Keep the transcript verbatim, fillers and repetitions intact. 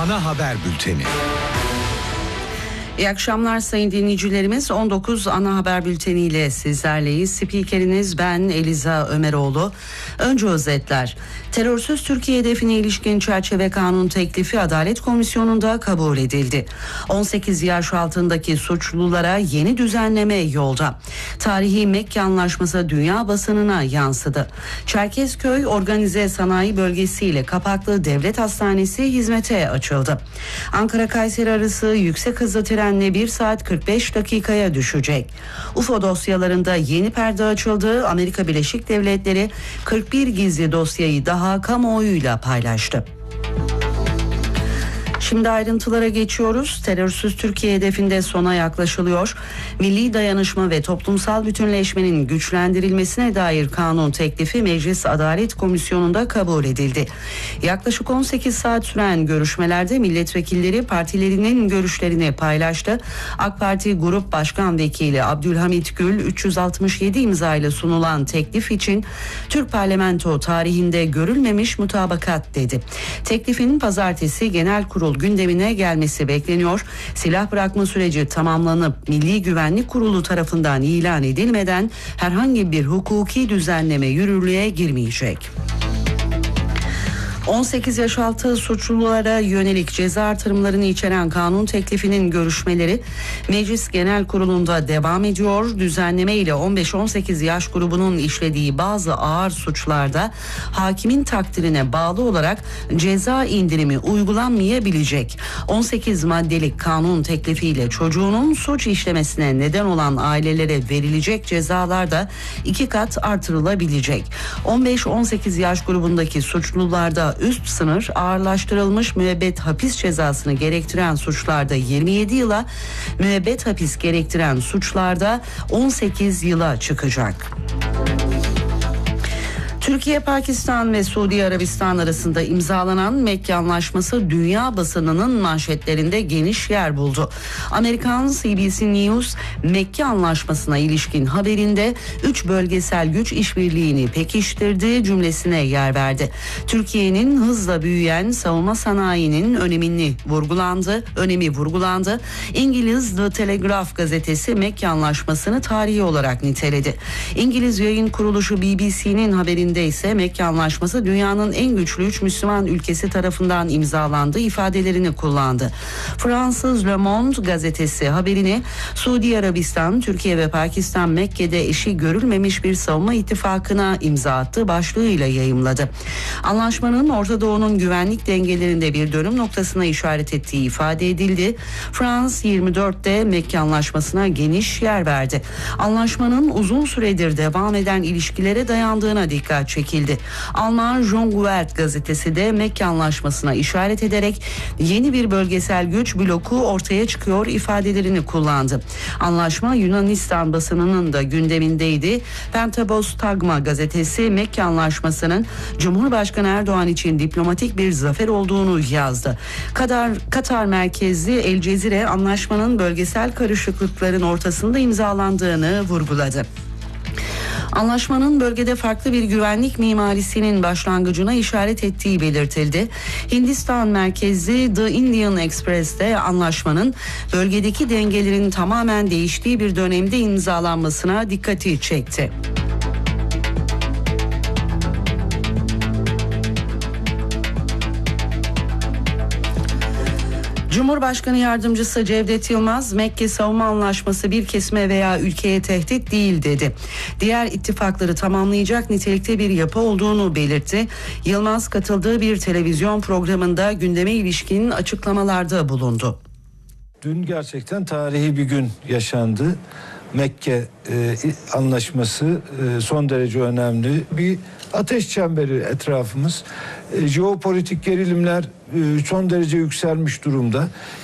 Ana haber bülteni. İyi akşamlar sayın dinleyicilerimiz. on dokuz ana haber bülteniyle sizlerleyiz. Spikeriniz ben Eliza Ömeroğlu. Önce özetler. Terörsüz Türkiye hedefine ilişkin çerçeve kanun teklifi Adalet Komisyonu'nda kabul edildi. on sekiz yaş altındaki suçlulara yeni düzenleme yolda. Tarihi Mekke Anlaşması dünya basınına yansıdı. Çerkezköy Organize Sanayi Bölgesi ile kapaklı devlet hastanesi hizmete açıldı. Ankara-Kayseri arası yüksek hızlı trenle bir saat kırk beş dakikaya düşecek. U F O dosyalarında yeni perde açıldı. Amerika Birleşik Devletleri kırk bir gizli dosyayı daha kamuoyuyla paylaştı. Şimdi ayrıntılara geçiyoruz. Terörsüz Türkiye hedefinde sona yaklaşılıyor. Milli dayanışma ve toplumsal bütünleşmenin güçlendirilmesine dair kanun teklifi Meclis Adalet Komisyonu'nda kabul edildi. Yaklaşık on sekiz saat süren görüşmelerde milletvekilleri partilerinin görüşlerini paylaştı. AK Parti Grup Başkan Vekili Abdülhamit Gül üç yüz altmış yedi imzayla sunulan teklif için Türk parlamento tarihinde görülmemiş mutabakat dedi. Teklifin pazartesi genel kurul gündemine gelmesi bekleniyor. Silah bırakma süreci tamamlanıp Milli Güvenlik Kurulu tarafından ilan edilmeden herhangi bir hukuki düzenleme yürürlüğe girmeyecek. on sekiz yaş altı suçlulara yönelik ceza artırımlarını içeren kanun teklifinin görüşmeleri Meclis Genel Kurulu'nda devam ediyor. Düzenleme ile on beş on sekiz yaş grubunun işlediği bazı ağır suçlarda hakimin takdirine bağlı olarak ceza indirimi uygulanmayabilecek. on sekiz maddelik kanun teklifiyle çocuğunun suç işlemesine neden olan ailelere verilecek cezalar da iki kat artırılabilecek. on beş on sekiz yaş grubundaki suçlularda üst sınır ağırlaştırılmış müebbet hapis cezasını gerektiren suçlarda yirmi yedi yıla, müebbet hapis gerektiren suçlarda on sekiz yıla çıkacak. Türkiye, Pakistan ve Suudi Arabistan arasında imzalanan Mekke Anlaşması dünya basınının manşetlerinde geniş yer buldu. Amerikan C B C News Mekke Anlaşması'na ilişkin haberinde üç bölgesel güç işbirliğini pekiştirdiği cümlesine yer verdi. Türkiye'nin hızla büyüyen savunma sanayinin önemini vurgulandı, önemi vurgulandı. İngiliz The Telegraph gazetesi Mekke Anlaşması'nı tarihi olarak niteledi. İngiliz yayın kuruluşu B B C'nin haberinde ise Mekke Anlaşması dünyanın en güçlü üç Müslüman ülkesi tarafından imzalandığı ifadelerini kullandı. Fransız Le Monde gazetesi haberini Suudi Arabistan, Türkiye ve Pakistan Mekke'de eşi görülmemiş bir savunma ittifakına imza attı başlığıyla yayımladı. Anlaşmanın Orta Doğu'nun güvenlik dengelerinde bir dönüm noktasına işaret ettiği ifade edildi. Frans yirmi dörtte Mekke Anlaşması'na geniş yer verdi. Anlaşmanın uzun süredir devam eden ilişkilere dayandığına dikkat çekildi. Alman Jungwirth gazetesi de Mekke Anlaşması'na işaret ederek yeni bir bölgesel güç bloku ortaya çıkıyor ifadelerini kullandı. Anlaşma Yunanistan basınının da gündemindeydi. Pentapostagma gazetesi Mekke Anlaşması'nın Cumhurbaşkanı Erdoğan için diplomatik bir zafer olduğunu yazdı. Katar, Katar merkezli El Cezire anlaşmanın bölgesel karışıklıkların ortasında imzalandığını vurguladı. Anlaşmanın bölgede farklı bir güvenlik mimarisinin başlangıcına işaret ettiği belirtildi. Hindistan merkezli The Indian Express'te anlaşmanın bölgedeki dengelerin tamamen değiştiği bir dönemde imzalanmasına dikkati çekti. Cumhurbaşkanı Yardımcısı Cevdet Yılmaz, Mekke Savunma Anlaşması bir kesime veya ülkeye tehdit değil dedi. Diğer ittifakları tamamlayacak nitelikte bir yapı olduğunu belirtti. Yılmaz katıldığı bir televizyon programında gündeme ilişkin açıklamalarda bulundu. Dün gerçekten tarihi bir gün yaşandı. Mekke e, anlaşması e, son derece önemli. Bir ateş çemberi etrafımız. E, jeopolitik gerilimler e, son derece yükselmiş durumda.